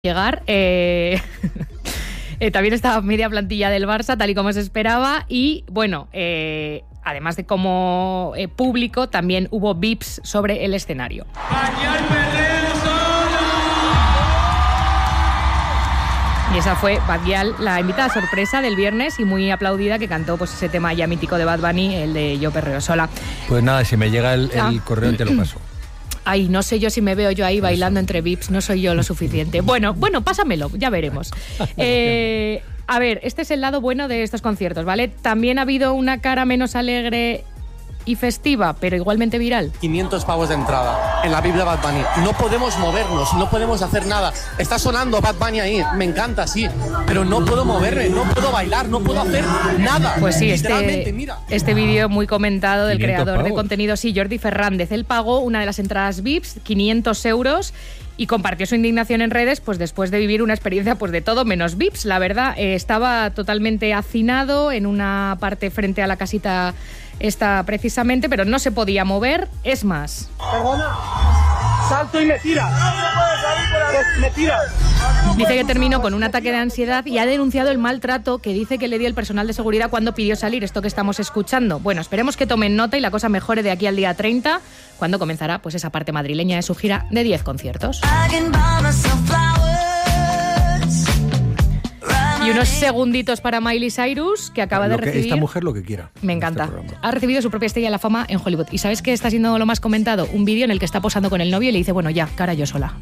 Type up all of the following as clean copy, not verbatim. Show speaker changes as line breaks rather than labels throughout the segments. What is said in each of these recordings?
llegar. También estaba media plantilla del Barça, tal y como se esperaba. Y bueno, además de como público, también hubo VIPs sobre el escenario. Y esa fue Badial, la invitada sorpresa del viernes y muy aplaudida, que cantó pues ese tema ya mítico de Bad Bunny, el de Yo perreo sola.
Pues nada, si me llega el correo te lo paso.
Ay, no sé yo si me veo yo ahí bailando entre VIPs, no soy yo lo suficiente. Bueno, pásamelo, ya veremos. A ver, este es el lado bueno de estos conciertos, ¿vale? También ha habido una cara menos alegre y festiva, pero igualmente viral.
500 pavos de entrada en la Biblia Bad Bunny. No podemos movernos, no podemos hacer nada. Está sonando Bad Bunny ahí, me encanta, sí, pero no puedo moverme, no puedo bailar, no puedo hacer nada.
Pues sí,
mira.
Este vídeo muy comentado del creador
pavos.
de contenido, sí, Jordi Fernández. Él pagó una de las entradas VIPs, 500 euros, y compartió su indignación en redes pues después de vivir una experiencia pues de todo menos VIPs. La verdad, estaba totalmente hacinado en una parte frente a la casita esta precisamente, pero no se podía mover. Es más,
Perdona, salto y me tira. Me tira.
dice que terminó con un ataque de ansiedad y ha denunciado el maltrato que dice que le dio el personal de seguridad cuando pidió salir, esto que estamos escuchando. Bueno, esperemos que tomen nota y la cosa mejore de aquí al día 30, cuando comenzará pues esa parte madrileña de su gira de 10 conciertos. Y unos segunditos para Miley Cyrus, que acaba de recibir...
Esta mujer lo que quiera.
Me encanta. Ha recibido su propia estrella de la fama en Hollywood. ¿Y sabes qué está siendo lo más comentado? Un vídeo en el que está posando con el novio y le dice, bueno, ya, cara yo sola.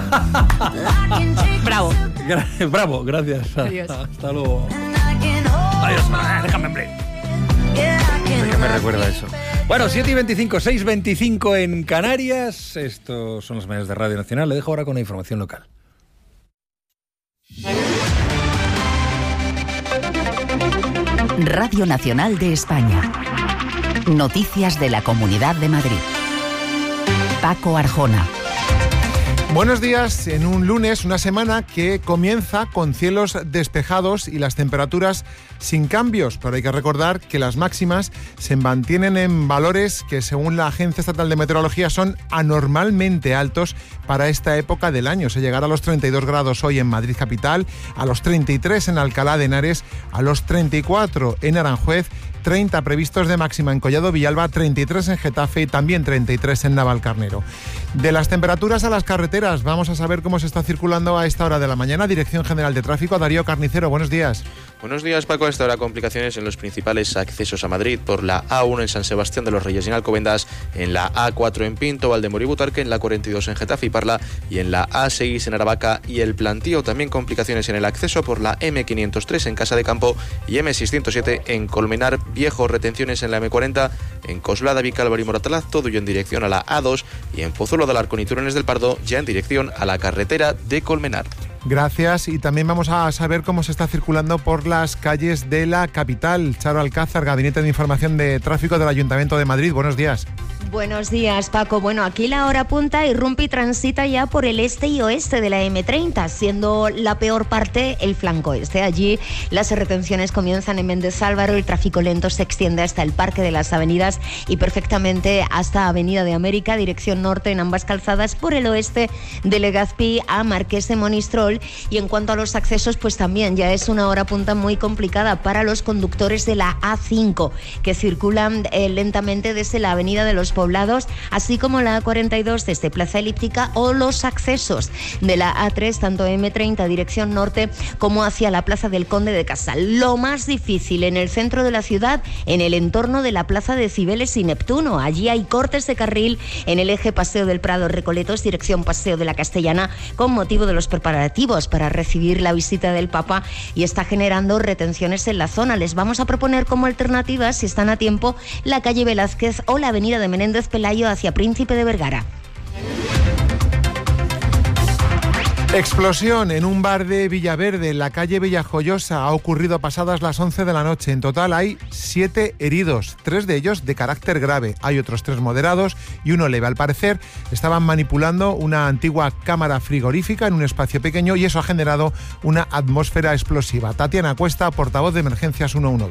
Bravo.
Bravo, gracias.
Adiós.
Hasta luego. Adiós, déjame, hombre. ¿Qué me recuerda eso? Bueno, 7:25, 6:25 en Canarias. Estos son los medios de Radio Nacional. Le dejo ahora con la información local.
Radio Nacional de España. Noticias de la Comunidad de Madrid. Paco Arjona.
Buenos días, en un lunes, una semana que comienza con cielos despejados y las temperaturas sin cambios, pero hay que recordar que las máximas se mantienen en valores que, según la Agencia Estatal de Meteorología, son anormalmente altos para esta época del año. Se llegará a los 32 grados hoy en Madrid capital, a los 33 en Alcalá de Henares, a los 34 en Aranjuez, 30 previstos de máxima en Collado Villalba, 33 en Getafe y también 33 en Navalcarnero. De las temperaturas a las carreteras, vamos a saber cómo se está circulando a esta hora de la mañana. Dirección General de Tráfico, Darío Carnicero, buenos días.
Buenos días, Paco. A esta hora complicaciones en los principales accesos a Madrid por la A1 en San Sebastián de los Reyes y en Alcobendas, en la A4 en Pinto, Valdemoro y Butarque, en la 42 en Getafe y Parla y en la A6 en Aravaca y El Plantío. También complicaciones en el acceso por la M503 en Casa de Campo y M607 en Colmenar Viejo. Retenciones en la M40 en Coslada, Vicálvaro y Moratalaz, todo ello en dirección a la A2, y en Pozuelo de Alarcón y Turones del Pardo ya en dirección a la carretera de Colmenar.
Gracias, y también vamos a saber cómo se está circulando por las calles de la capital. Charo Alcázar, Gabinete de Información de Tráfico del Ayuntamiento de Madrid, buenos días.
Buenos días, Paco. Bueno, aquí la hora punta irrumpe y transita ya por el este y oeste de la M30, siendo la peor parte el flanco este. Allí las retenciones comienzan en Méndez Álvaro, el tráfico lento se extiende hasta el Parque de las Avenidas y perfectamente hasta Avenida de América, dirección norte en ambas calzadas. Por el oeste de Legazpi a Marqués de Monistrol. Y en cuanto a los accesos, pues también ya es una hora punta muy complicada para los conductores de la A5, que circulan lentamente desde la Avenida de los Poblados, así como la A42 desde Plaza Elíptica, o los accesos de la A3, tanto M30 dirección norte como hacia la Plaza del Conde de Casal. Lo más difícil en el centro de la ciudad, en el entorno de la Plaza de Cibeles y Neptuno. Allí hay cortes de carril en el eje Paseo del Prado Recoletos, dirección Paseo de la Castellana, con motivo de los preparativos para recibir la visita del Papa, y está generando retenciones en la zona. Les vamos a proponer como alternativas, si están a tiempo, la calle Velázquez o la avenida de Menéndez Pelayo hacia Príncipe de Vergara.
Explosión en un bar de Villaverde, en la calle Villajoyosa. Ha ocurrido pasadas las 11 de la noche. En total hay 7 heridos, 3 de ellos de carácter grave. Hay otros 3 moderados y uno leve. Al parecer estaban manipulando una antigua cámara frigorífica en un espacio pequeño y eso ha generado una atmósfera explosiva. Tatiana Cuesta, portavoz de Emergencias 112.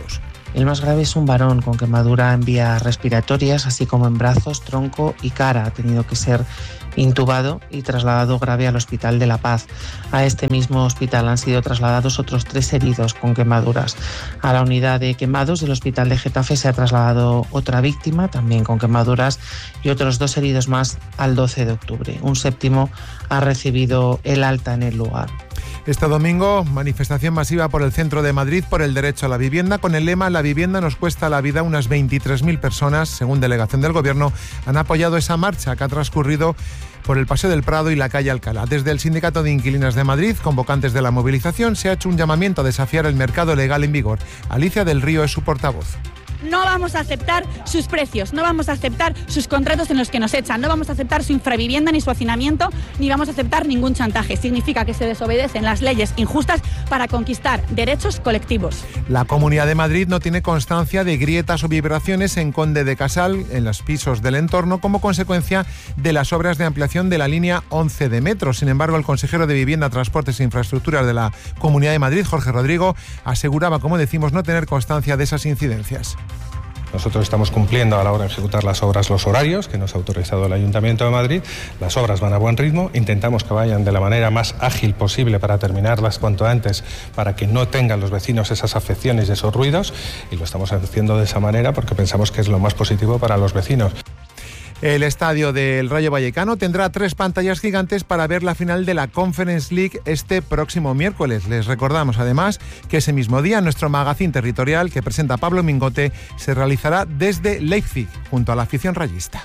El más grave es un varón con quemadura en vías respiratorias, así como en brazos, tronco y cara. Ha tenido que ser intubado y trasladado grave al Hospital de La Paz. A este mismo hospital han sido trasladados otros 3 heridos con quemaduras. A la unidad de quemados del Hospital de Getafe se ha trasladado otra víctima, también con quemaduras, y otros 2 heridos más al 12 de octubre. Un séptimo ha recibido el alta en el lugar.
Este domingo, manifestación masiva por el centro de Madrid por el derecho a la vivienda, con el lema «La vivienda nos cuesta la vida». Unas 23.000 personas, según delegación del Gobierno, han apoyado esa marcha que ha transcurrido por el Paseo del Prado y la calle Alcalá. Desde el Sindicato de Inquilinas de Madrid, convocantes de la movilización, se ha hecho un llamamiento a desafiar el mercado legal en vigor. Alicia del Río es su portavoz.
No vamos a aceptar sus precios, no vamos a aceptar sus contratos en los que nos echan, no vamos a aceptar su infravivienda ni su hacinamiento, ni vamos a aceptar ningún chantaje. Significa que se desobedecen las leyes injustas para conquistar derechos colectivos.
La Comunidad de Madrid no tiene constancia de grietas o vibraciones en Conde de Casal, en los pisos del entorno, como consecuencia de las obras de ampliación de la línea 11 de metro. Sin embargo, el consejero de Vivienda, Transportes e Infraestructuras de la Comunidad de Madrid, Jorge Rodrigo, aseguraba, como decimos, no tener constancia de esas incidencias.
Nosotros estamos cumpliendo a la hora de ejecutar las obras los horarios que nos ha autorizado el Ayuntamiento de Madrid. Las obras van a buen ritmo, intentamos que vayan de la manera más ágil posible para terminarlas cuanto antes, para que no tengan los vecinos esas afecciones y esos ruidos, y lo estamos haciendo de esa manera porque pensamos que es lo más positivo para los vecinos.
El estadio del Rayo Vallecano tendrá 3 pantallas gigantes para ver la final de la Conference League este próximo miércoles. Les recordamos además que ese mismo día nuestro magazín territorial que presenta Pablo Mingote se realizará desde Leipzig junto a la afición rayista.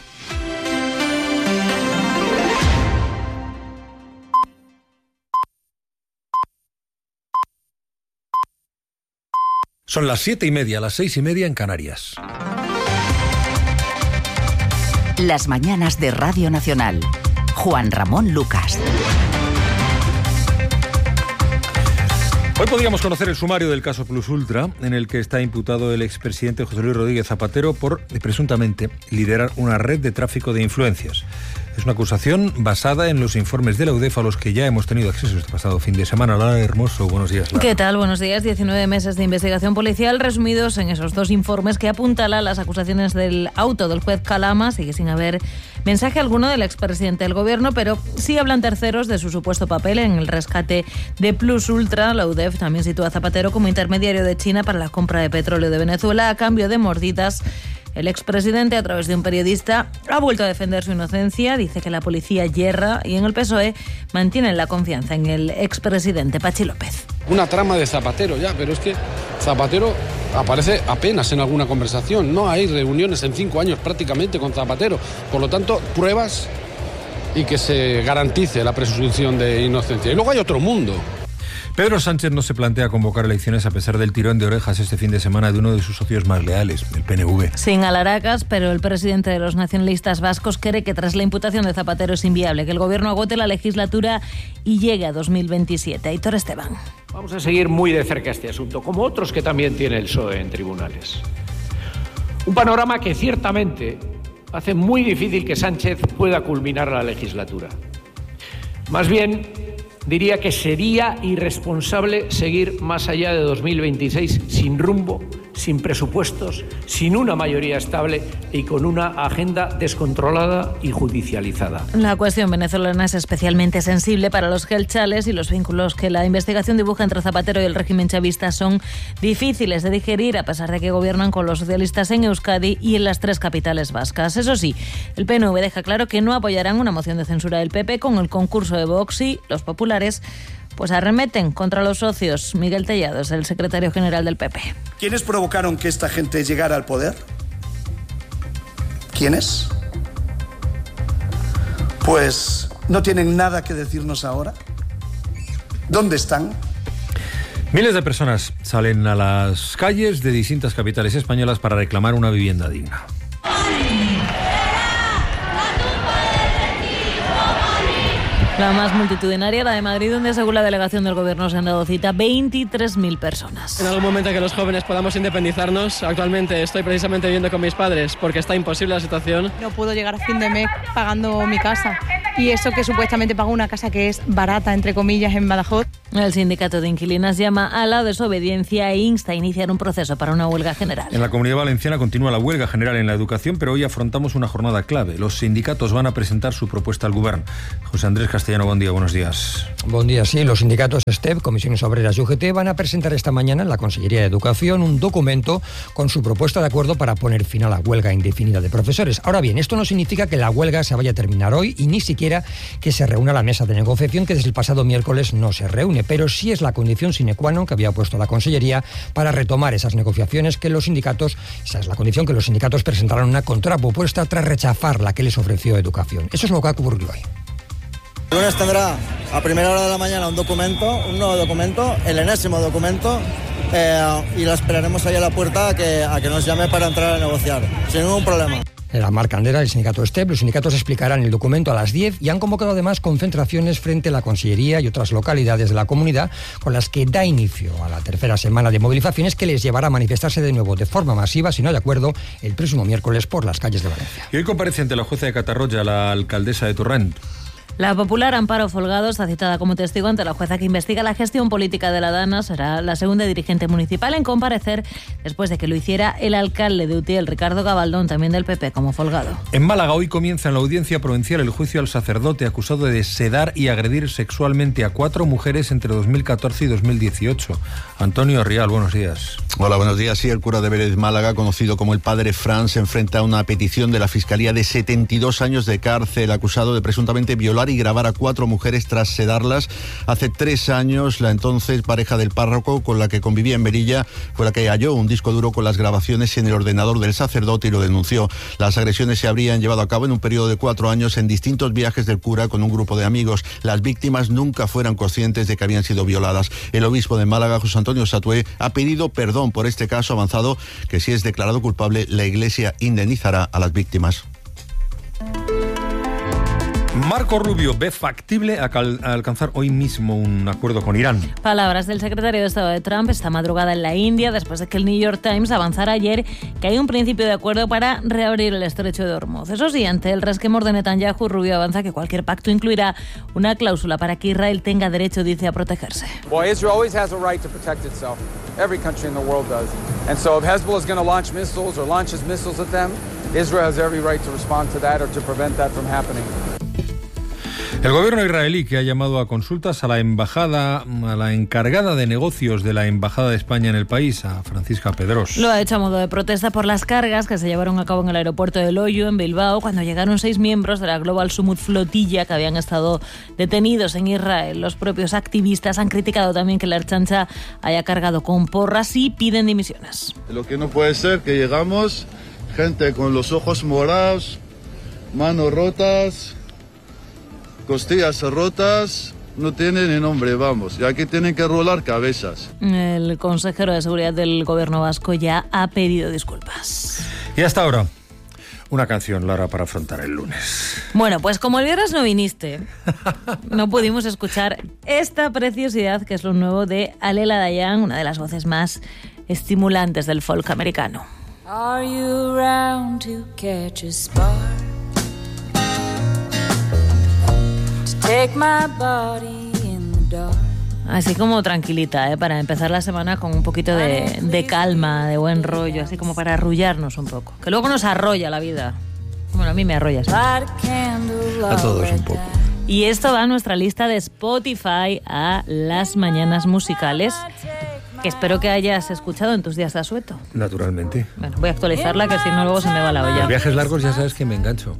Son las 7:30, las 6:30 en Canarias.
Las mañanas de Radio Nacional. Juan Ramón Lucas.
Hoy podríamos conocer el sumario del caso Plus Ultra, en el que está imputado el expresidente José Luis Rodríguez Zapatero por, presuntamente, liderar una red de tráfico de influencias. Es una acusación basada en los informes de la UDEF a los que ya hemos tenido acceso este pasado fin de semana. Lara Hermoso, buenos días, Lara.
¿Qué tal? Buenos días. 19 meses de investigación policial resumidos en esos 2 informes que apuntalan las acusaciones del auto del juez Calama. Sigue sin haber mensaje alguno del expresidente del Gobierno, pero sí hablan terceros de su supuesto papel en el rescate de Plus Ultra. La UDEF también sitúa a Zapatero como intermediario de China para la compra de petróleo de Venezuela a cambio de mordidas. El expresidente, a través de un periodista, ha vuelto a defender su inocencia, dice que la policía yerra y en el PSOE mantienen la confianza en el expresidente Pachi López.
Una trama de Zapatero ya, pero es que Zapatero aparece apenas en alguna conversación. No hay reuniones en 5 años prácticamente con Zapatero. Por lo tanto, pruebas y que se garantice la presunción de inocencia. Y luego hay otro mundo.
Pedro Sánchez no se plantea convocar elecciones a pesar del tirón de orejas este fin de semana de uno de sus socios más leales, el PNV.
Sin alaracas, pero el presidente de los nacionalistas vascos cree que tras la imputación de Zapatero es inviable que el Gobierno agote la legislatura y llegue a 2027. Aitor Esteban.
Vamos a seguir muy de cerca este asunto, como otros que también tiene el PSOE en tribunales. Un panorama que ciertamente hace muy difícil que Sánchez pueda culminar la legislatura. Más bien, diría que sería irresponsable seguir más allá de 2026 sin rumbo, sin presupuestos, sin una mayoría estable y con una agenda descontrolada y judicializada.
La cuestión venezolana es especialmente sensible para los gelchales y los vínculos que la investigación dibuja entre Zapatero y el régimen chavista son difíciles de digerir, a pesar de que gobiernan con los socialistas en Euskadi y en las 3 capitales vascas. Eso sí, el PNV deja claro que no apoyarán una moción de censura del PP con el concurso de Vox y los populares pues arremeten contra los socios. Miguel Tellado es el secretario general del PP.
¿Quiénes provocaron que esta gente llegara al poder? ¿Quiénes? Pues no tienen nada que decirnos ahora. ¿Dónde están?
Miles de personas salen a las calles de distintas capitales españolas para reclamar una vivienda digna.
La más multitudinaria, la de Madrid, donde según la delegación del Gobierno se han dado cita 23.000 personas.
En algún momento que los jóvenes podamos independizarnos. Actualmente estoy precisamente viviendo con mis padres porque está imposible la situación.
No puedo llegar a fin de mes pagando mi casa. y eso que supuestamente paga una casa que es barata, entre comillas, en Badajoz.
El sindicato de inquilinas llama a la desobediencia e insta a iniciar un proceso para una huelga general.
En la Comunidad Valenciana continúa la huelga general en la educación, pero hoy afrontamos una jornada clave. Los sindicatos van a presentar su propuesta al Govern. José Andrés Castellano, buen día, buenos días.
Buen día, sí. Los sindicatos STEP, Comisiones Obreras y UGT van a presentar esta mañana en la Consellería de Educación un documento con su propuesta de acuerdo para poner fin a la huelga indefinida de profesores. Ahora bien, esto no significa que la huelga se vaya a terminar hoy y ni siquiera que se reúna la mesa de negociación, que desde el pasado miércoles no se reúne, pero sí es la condición sine qua non que había puesto la Consellería para retomar esas negociaciones esa es la condición que los sindicatos presentaran una contrapropuesta tras rechazar la que les ofreció Educación. Eso es lo que ha ocurrido hoy.
El lunes tendrá a primera hora de la mañana un nuevo documento, el enésimo documento, y la esperaremos ahí a la puerta a que nos llame para entrar a negociar, sin ningún problema.
En la Mar Candera, el sindicato STEP, los sindicatos explicarán el documento a las 10 y han convocado además concentraciones frente a la Consellería y otras localidades de la comunidad con las que da inicio a la tercera semana de movilizaciones que les llevará a manifestarse de nuevo de forma masiva, si no de acuerdo, el próximo miércoles por las calles de Valencia.
Y hoy comparece ante la jueza de Catarroja la alcaldesa de Torrent.
La popular Amparo Folgado está citada como testigo ante la jueza que investiga la gestión política de la Dana. Será la segunda dirigente municipal en comparecer después de que lo hiciera el alcalde de Utiel, Ricardo Gabaldón, también del PP, como Folgado.
En Málaga hoy comienza en la audiencia provincial el juicio al sacerdote acusado de sedar y agredir sexualmente a 4 mujeres entre 2014 y 2018. Antonio Rial, buenos días.
Hola, buenos días. Sí, el cura de Vélez Málaga, conocido como el Padre Fran, se enfrenta a una petición de la Fiscalía de 72 años de cárcel, acusado de presuntamente violar y grabar a 4 mujeres tras sedarlas. Hace 3 años, la entonces pareja del párroco con la que convivía en Merilla fue la que halló un disco duro con las grabaciones en el ordenador del sacerdote y lo denunció. Las agresiones se habrían llevado a cabo en un periodo de 4 años en distintos viajes del cura con un grupo de amigos. Las víctimas nunca fueron conscientes de que habían sido violadas. El obispo de Málaga, José Antonio Satué, ha pedido perdón por este caso, avanzado que si es declarado culpable, la Iglesia indemnizará a las víctimas.
Marco Rubio ve factible alcanzar hoy mismo un acuerdo con Irán.
Palabras del secretario de Estado de Trump esta madrugada en la India, después de que el New York Times avanzara ayer que hay un principio de acuerdo para reabrir el estrecho de Hormuz. Eso sí, ante el resquemor de Netanyahu, Rubio avanza que cualquier pacto incluirá una cláusula para que Israel tenga derecho, dice, a protegerse.
Well, Israel always has a right to protect itself. Every country in the world does. And so if Hezbollah is going to launch missiles or launches missiles at them, Israel has every right to respond to that or to prevent that from happening.
El gobierno israelí, que ha llamado a consultas a la encargada de negocios de la Embajada de España en el país, a Francisca Pedrós.
Lo ha hecho a modo de protesta por las cargas que se llevaron a cabo en el aeropuerto de Loyo, en Bilbao, cuando llegaron 6 miembros de la Global Summit Flotilla que habían estado detenidos en Israel. Los propios activistas han criticado también que la Ertzaintza haya cargado con porras y piden dimisiones.
Lo que no puede ser que llegamos, gente con los ojos morados, manos rotas, costillas rotas, no tienen ni nombre, vamos. Y aquí tienen que rolar cabezas.
El consejero de Seguridad del Gobierno vasco ya ha pedido disculpas.
Y hasta ahora, una canción, Lara, para afrontar el lunes.
Bueno, pues como el viernes no viniste, no pudimos escuchar esta preciosidad que es lo nuevo de Alela Dayan, una de las voces más estimulantes del folk americano.
Are you around to catch a spark? Take my body in the dark.
Así como tranquilita, para empezar la semana con un poquito de calma, de buen rollo, así como para arrullarnos un poco. Que luego nos arrolla la vida. Bueno, a mí me arrolla. ¿Sí?
A todos un poco.
Y esto va a nuestra lista de Spotify a las mañanas musicales, que espero que hayas escuchado en tus días de asueto.
Naturalmente.
Bueno, voy a actualizarla, que si no luego se me va la olla.
Los viajes largos ya sabes que me engancho.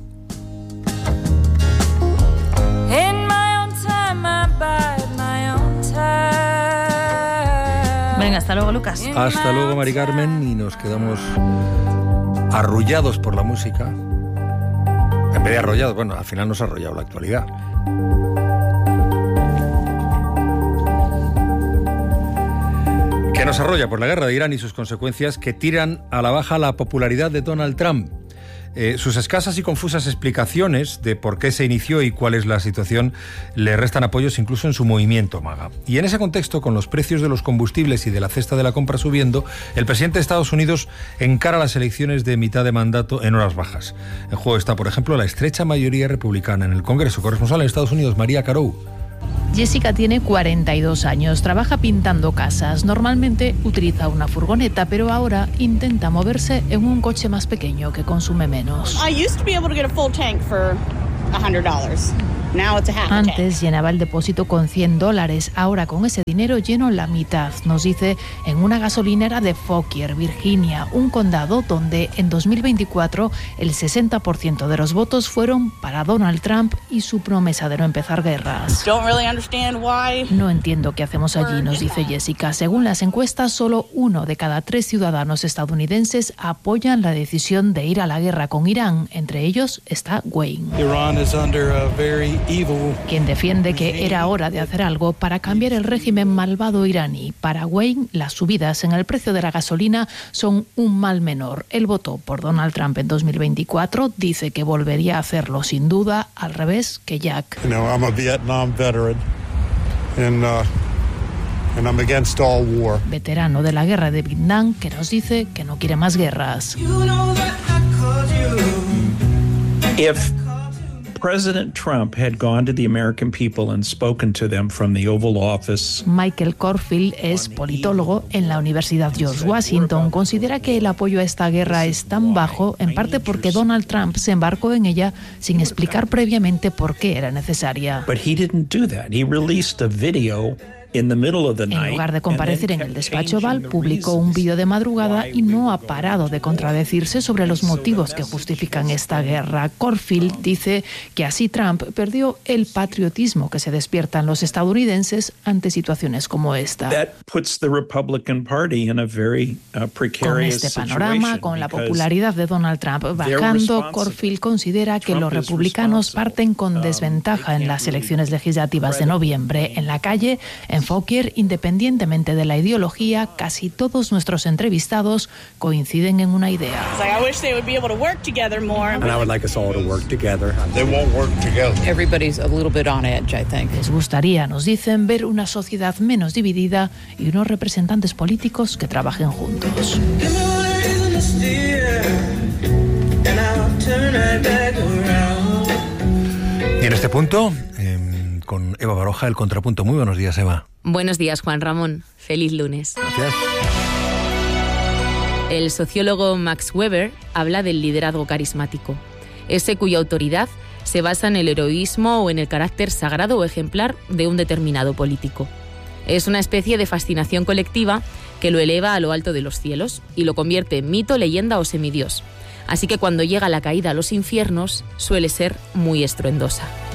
Venga, hasta luego, Lucas.
Hasta luego, Mari Carmen, y nos quedamos arrullados por la música. En vez de arrollados, bueno, al final nos ha arrollado la actualidad. Que nos arrolla por la guerra de Irán y sus consecuencias que tiran a la baja la popularidad de Donald Trump. Sus escasas y confusas explicaciones de por qué se inició y cuál es la situación le restan apoyos incluso en su movimiento MAGA. Y en ese contexto, con los precios de los combustibles y de la cesta de la compra subiendo, el presidente de Estados Unidos encara las elecciones de mitad de mandato en horas bajas. En juego está, por ejemplo, la estrecha mayoría republicana en el Congreso. Corresponsal en Estados Unidos, María Carou.
Jessica tiene 42 años, trabaja pintando casas. Normalmente utiliza una furgoneta, pero ahora intenta moverse en un coche más pequeño que consume menos. Antes llenaba el depósito con $100, ahora con ese dinero lleno la mitad, nos dice, en una gasolinera de Fauquier, Virginia, un condado donde en 2024 el 60% de los votos fueron para Donald Trump y su promesa de no empezar guerras. No entiendo qué hacemos allí, nos dice Jessica. Según las encuestas, solo 1 de cada 3 ciudadanos estadounidenses apoyan la decisión de ir a la guerra con Irán. Entre ellos está Wayne, quien defiende que era hora de hacer algo para cambiar el régimen malvado iraní. Para Wayne, las subidas en el precio de la gasolina son un mal menor. Él votó por Donald Trump en 2024, dice que volvería a hacerlo sin duda, al revés que Jack.
I'm a Vietnam veteran and I'm against all war.
Veterano de la guerra de Vietnam, que nos dice que no quiere más guerras.
If President Trump had gone to the American people and spoken to them from the Oval Office.
Michael Corfield es politólogo en la Universidad George Washington. Considera que el apoyo a esta guerra es tan bajo, en parte porque Donald Trump se embarcó en ella sin explicar previamente por qué era necesaria.
But he didn't do that. He released a video in the middle of the night.
En lugar de comparecer en el despacho Oval, publicó un vídeo de madrugada y no ha parado de contradecirse sobre los motivos que justifican esta guerra. Corfield dice que así Trump perdió el patriotismo que se despierta en los estadounidenses ante situaciones como esta. Con este panorama, con la popularidad de Donald Trump bajando, Corfield considera que los republicanos parten con desventaja en las elecciones legislativas de noviembre. En la calle, en Fauquier, independientemente de la ideología, casi todos nuestros entrevistados coinciden en una idea. Les gustaría, nos dicen, ver una sociedad menos dividida y unos representantes políticos que trabajen juntos.
Y en este punto, con Eva Baroja, el contrapunto. Muy buenos días, Eva.
Buenos días, Juan Ramón. Feliz lunes.
Gracias.
El sociólogo Max Weber habla del liderazgo carismático, ese cuya autoridad se basa en el heroísmo o en el carácter sagrado o ejemplar de un determinado político. Es una especie de fascinación colectiva que lo eleva a lo alto de los cielos y lo convierte en mito, leyenda o semidios. Así que cuando llega la caída a los infiernos, suele ser muy estruendosa.